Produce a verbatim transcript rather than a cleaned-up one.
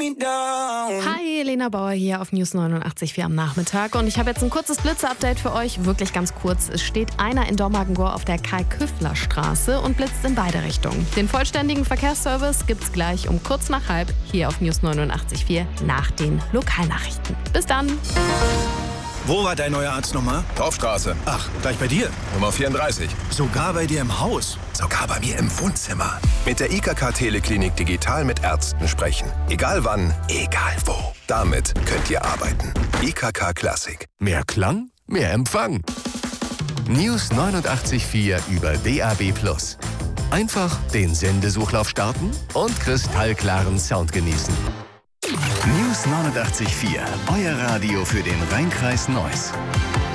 me down. Hi, Lena Bauer hier auf News neunundachtzig Komma vier am Nachmittag und ich habe jetzt ein kurzes Blitze-Update für euch, wirklich ganz kurz. Es steht einer in Dormagen-Gohr auf der Karl-Küffler-Straße und blitzt in beide Richtungen. Den vollständigen Verkehrsservice gibt's gleich um kurz nach halb hier auf News neunundachtzig Komma vier nach den Lokalnachrichten. Bis dann! Wo war dein neuer Arzt nochmal? Torfstraße. Ach, gleich bei dir? Nummer vierunddreißig. Sogar bei dir im Haus? Sogar bei mir im Wohnzimmer. Mit der I K K Teleklinik digital mit Ärzten sprechen. Egal wann, egal wo. Damit könnt ihr arbeiten. I K K Klassik. Mehr Klang, mehr Empfang. News neunundachtzig Komma vier über D A B plus. Einfach den Sendesuchlauf starten und kristallklaren Sound genießen. News neunundachtzig Komma vier, euer Radio für den Rheinkreis Neuss.